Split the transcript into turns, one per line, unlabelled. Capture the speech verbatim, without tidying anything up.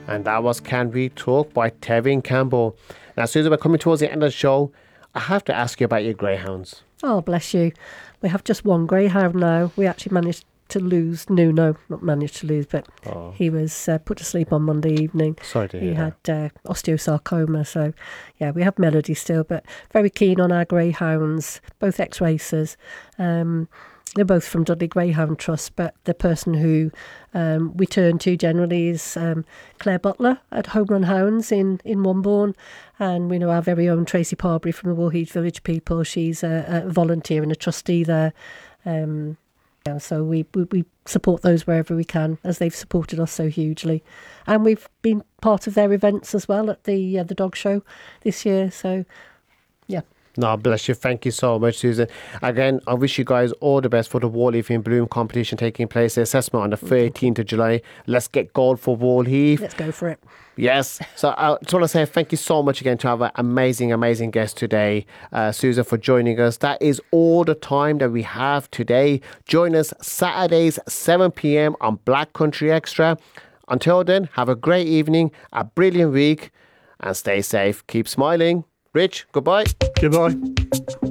And that was Can We Talk by Tevin Campbell. Now, Susan, we're coming towards the end of the show. I have to ask you about your greyhounds.
Oh, bless you. We have just one greyhound now. We actually managed to lose Nuno, not managed to lose, but oh. he was uh, put to sleep on Monday evening.
Sorry to hear
He
that.
had uh, osteosarcoma, so yeah, we have Melody still, but very keen on our greyhounds, both ex-racers. Um, they're both from Dudley Greyhound Trust, but the person who um, we turn to generally is um, Claire Butler at Home Run Hounds in, in Wombourne, and we know our very own Tracy Parbury from the Woolheath Village people. She's a, a volunteer and a trustee there. Um, Yeah, so we, we we support those wherever we can, as they've supported us so hugely, and we've been part of their events as well at the uh, the dog show this year. So, yeah.
No, bless you. Thank you so much, Susan. Again, I wish you guys all the best for the Wall Heath in Bloom competition taking place. The assessment on the thirteenth of July. Let's get gold for Wall Heath.
Let's go for it.
Yes. So I just want to say thank you so much again to our amazing, amazing guest today, uh, Susan, for joining us. That is all the time that we have today. Join us Saturdays, seven p.m. on Black Country Extra. Until then, have a great evening, a brilliant week, and stay safe. Keep smiling. Rich, goodbye.
Goodbye.